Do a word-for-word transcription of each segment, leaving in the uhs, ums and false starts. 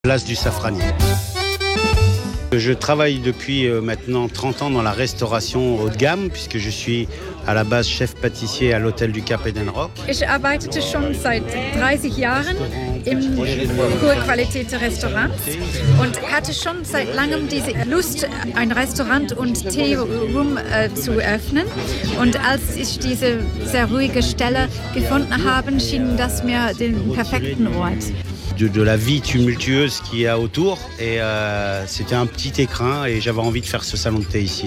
Place du Safranier. Je travaille depuis maintenant trente ans dans la restauration haut de gamme, puisque je suis à la base chef pâtissier à l'Hôtel du Cap Edenrock. Ich arbeitete schon seit dreißig Jahren im Hochqualität-Restaurant und hatte schon seit langem diese Lust, ein Restaurant und Tea-Room äh, zu öffnen. Und als ich diese sehr ruhige Stelle gefunden habe, schien das mir den perfekten Ort. De, de la vie tumultueuse qu'il y a autour et euh, c'était un petit écrin et j'avais envie de faire ce salon de thé ici.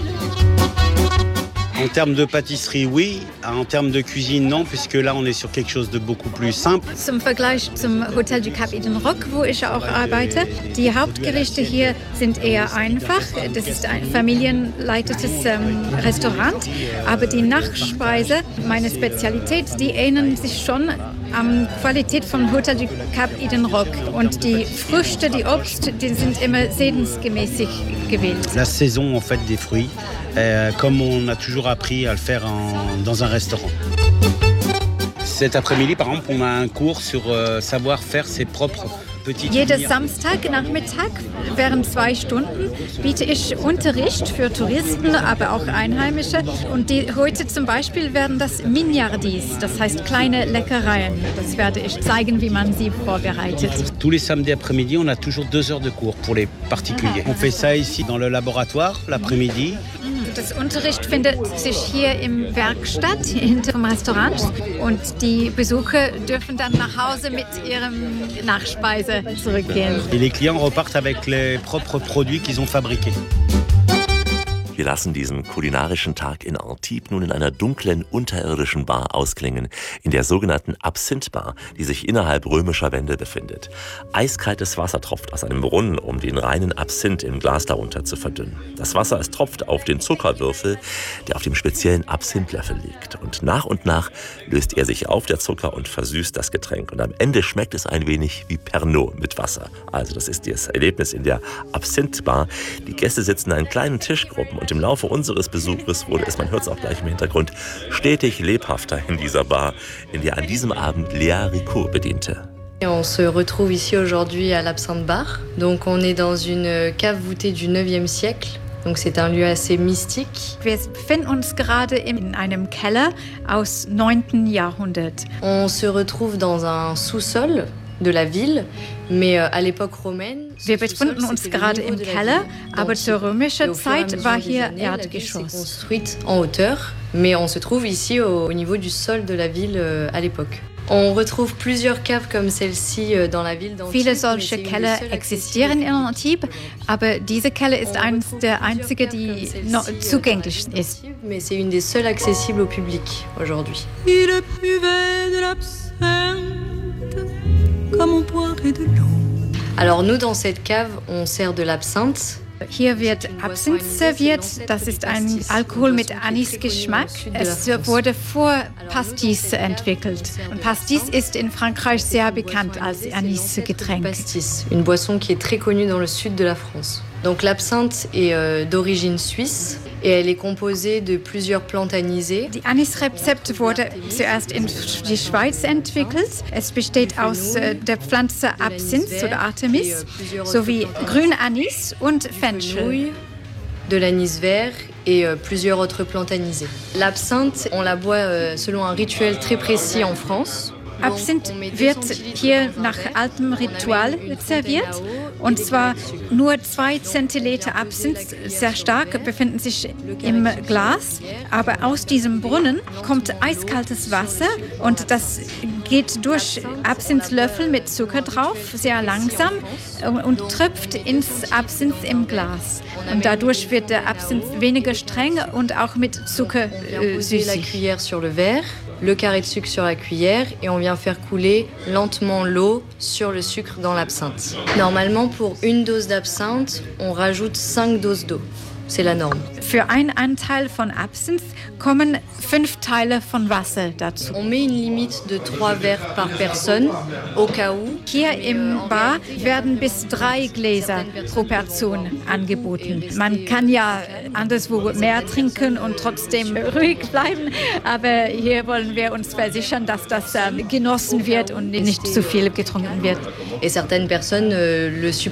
En termes de pâtisserie, oui. En termes de cuisine, non, puisque là, on est sur quelque chose de beaucoup plus simple. Zum Vergleich zum Hotel du Cap Edenrock, wo ich auch arbeite, die Hauptgerichte hier sind eher einfach. Das ist ein familienleitetes ähm, Restaurant. Aber die Nachspeise, meine Spezialität, die ähneln sich schon an Qualität vom Hotel du Cap Edenrock. Und die Früchte, die Obst, die sind immer sedensgemäßig gewählt. La saison, en fait, des fruits. Euh, comme on a toujours appris à le faire en, dans un restaurant. Cet après-midi, par exemple, on a un cours sur euh, savoir faire ses propres petites Jeden Samstagnachmittag während zwei Stunden biete ich Unterricht für Touristen, aber auch Einheimische. Und die, heute zum Beispiel werden das Mignardis, das heißt kleine Leckereien. Das werde ich zeigen, wie man sie vorbereitet. Tous les samedis après-midi, on a toujours deux heures de cours pour les particuliers. On fait ça ici dans le laboratoire l'après-midi. Das Unterricht findet sich hier im Werkstatt hinter dem Restaurant und die Besucher dürfen dann nach Hause mit ihrem Nachspeise zurückgehen. Et les clients repartent avec les propres produits qu'ils ont fabriqués. Wir lassen diesen kulinarischen Tag in Antibes nun in einer dunklen, unterirdischen Bar ausklingen, in der sogenannten Absinth-Bar, die sich innerhalb römischer Wände befindet. Eiskaltes Wasser tropft aus einem Brunnen, um den reinen Absinth im Glas darunter zu verdünnen. Das Wasser, es tropft auf den Zuckerwürfel, der auf dem speziellen Absinthlöffel liegt. Und nach und nach löst er sich auf, der Zucker, und versüßt das Getränk. Und am Ende schmeckt es ein wenig wie Pernod mit Wasser. Also das ist das Erlebnis in der Absinth-Bar. Die Gäste sitzen in kleinen Tischgruppen. Und im Laufe unseres Besuches wurde es, man hört es auch gleich im Hintergrund, stetig lebhafter in dieser Bar, in der an diesem Abend Léa Ricourt bediente. On se retrouve ici aujourd'hui à l'Absinthe Bar. Donc on est dans une cave voûtée du neuvième siècle. Donc c'est un lieu assez mystique. Wir befinden uns gerade in einem Keller aus neunten Jahrhundert. On se retrouve dans un sous-sol de la ville, mais à l'époque romaine. Wir befinden uns gerade im Keller, aber zur römischen Zeit war hier Erdgeschoss. Construite en hauteur, mais on se trouve ici au, au niveau du sol de la ville à l'époque. On retrouve plusieurs caves comme celle-ci dans la ville d'Antibes. Viele solche Keller existieren in Antibes, aber diese Keller ist eines der einzigen, die noch zugänglich ist. Mais c'est une des seules accessibles au public aujourd'hui. Il buvait de l'absinthe comme on boirait de l'eau. Alors nous, dans cette cave, on sert de l'absinthe. Hier wird Absinth serviert. Das ist ein Alkohol mit Anisgeschmack. Es wurde vor Pastis entwickelt. Und Pastis ist in Frankreich sehr bekannt als Anisgetränk. Pastis, une boisson qui est très connue dans le sud de la France. Donc l'absinthe est euh, d'origine suisse et elle est composée de plusieurs plantes anisées. Die Anisrezept wurde zuerst in die Schweiz entwickelt. Es besteht aus äh, der Pflanze Absinth oder Artemis sowie Grünanis und Fenchel. De l'anis vert et euh, plusieurs autres plantes anisées. L'absinthe, on la boit euh, selon un rituel très précis en France. Absinth wird hier nach altem Ritual serviert. Und zwar nur zwei Zentiliter Absinth, sehr stark, befinden sich im Glas. Aber aus diesem Brunnen kommt eiskaltes Wasser und das geht durch Absinthlöffel mit Zucker drauf, sehr langsam, und tröpft ins Absinth im Glas. Und dadurch wird der Absinth weniger streng und auch mit Zucker äh, süßig. Le carré de sucre sur la cuillère et on vient faire couler lentement l'eau sur le sucre dans l'absinthe. Normalement, pour une dose d'absinthe, on rajoute cinq doses d'eau. c'est la norme. Für einen Anteil von Absinth kommen fünf Teile von Wasser dazu. On met une limite de trois verres par personne, au cas où. Hier im Bar werden bis drei Gläser pro Person angeboten. Man kann ja anderswo mehr trinken und trotzdem ruhig bleiben, aber hier wollen wir uns versichern, dass das genossen wird und nicht zu viel getrunken wird. Et certaines personnes euh, le supportent.